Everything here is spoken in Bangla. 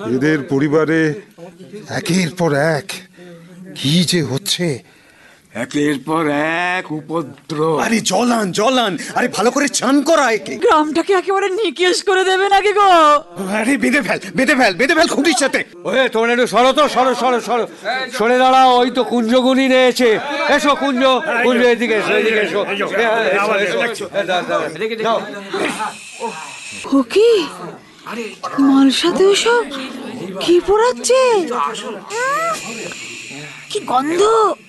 এদের পরিবারে একের পর এক কি যে হচ্ছে। একের পর এক উপদ্রব। আরে জল আন, আরে ভালো করে চান করা একে। গ্রামটাকে একেবারে নিকেশ করে দেবে নাকি গো? আরে বেঁধে ফেল খুঁটির সাথে। ওহে তোমরা একটু সরো তো, সরো সরে দাঁড়াও। ওই তো কুঞ্জগুনি রয়েছে। এসো কুঞ্জ এদিকে এসো, ও কি মালসাতে ওসব কি পোড়াচ্ছে? কি গন্ধ!